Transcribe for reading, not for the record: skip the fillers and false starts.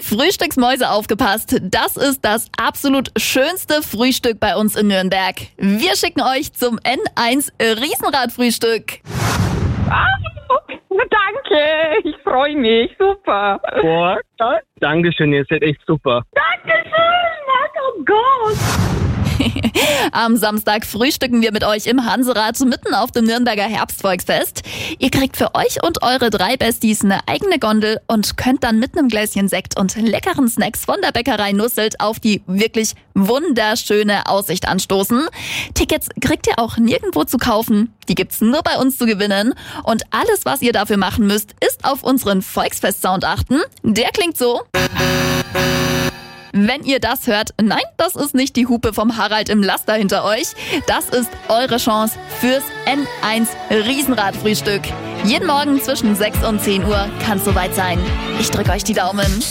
Frühstücksmäuse, aufgepasst. Das ist das absolut schönste Frühstück bei uns in Nürnberg. Wir schicken euch zum N1 Riesenradfrühstück. Danke, ich freue mich, super. Boah, Dankeschön, ihr seid echt super. Dankeschön, oh Gott. Am Samstag frühstücken wir mit euch im Hanserad mitten auf dem Nürnberger Herbstvolksfest. Ihr kriegt für euch und eure 3 Besties eine eigene Gondel und könnt dann mit einem Gläschen Sekt und leckeren Snacks von der Bäckerei Nusselt auf die wirklich wunderschöne Aussicht anstoßen. Tickets kriegt ihr auch nirgendwo zu kaufen. Die gibt's nur bei uns zu gewinnen. Und alles, was ihr dafür machen müsst, ist auf unseren Volksfest-Sound achten. Der klingt so. Wenn ihr das hört, nein, das ist nicht die Hupe vom Harald im Laster hinter euch. Das ist eure Chance fürs N1 Riesenradfrühstück. Jeden Morgen zwischen 6 und 10 Uhr kann es soweit sein. Ich drücke euch die Daumen.